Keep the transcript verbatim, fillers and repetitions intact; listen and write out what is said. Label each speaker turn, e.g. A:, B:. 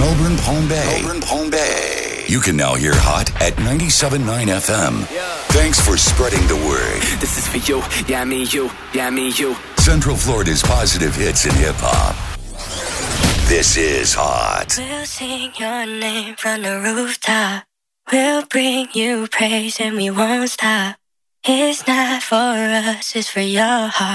A: Melbourne, Palm Bay. Melbourne, Palm Bay. You can now hear Hot at ninety-seven point nine F M. Yeah. Thanks for spreading the word.
B: This is for you. Yeah, me, you. Yeah, me, you.
A: Central Florida's positive hits and hip-hop. This is Hot.
C: We'll sing your name from the rooftop. We'll bring you praise and we won't stop. It's not for us, it's for your heart.